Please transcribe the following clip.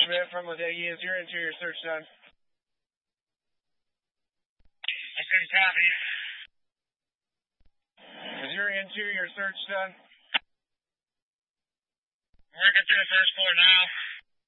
man, from Ladegi. Is your interior search done? I couldn't copy. Is your interior search done? Working through the first floor now.